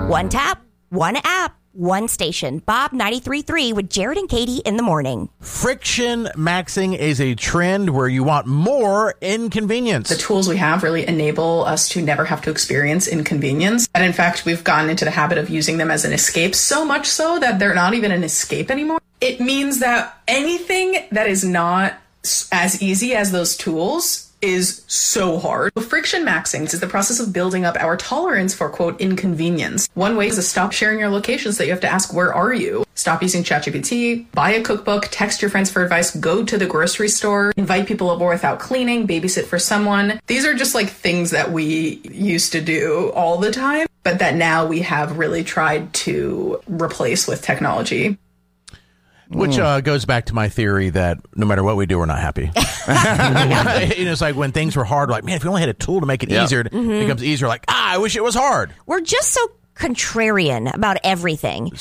One tap, one app, one station. Bob 93.3 with Jared and Katie in the morning. Friction maxing is a trend where you want more inconvenience. The tools we have really enable us to never have to experience inconvenience. And in fact, we've gotten into the habit of using them as an escape, so much so that they're not even an escape anymore. It means that anything that is not as easy as those tools is so hard. Friction maxing is the process of building up our tolerance for, quote, inconvenience. One way is to stop sharing your locations that you have to ask, where are you? Stop using ChatGPT, buy a cookbook, text your friends for advice, go to the grocery store, invite people over without cleaning, babysit for someone. These are just like things that we used to do all the time, but that now we have really tried to replace with technology. Which goes back to my theory that no matter what we do, we're not happy. It's like when things were hard, like, man, if we only had a tool to make it easier, it becomes easier. Like, I wish it was hard. We're just so contrarian about everything.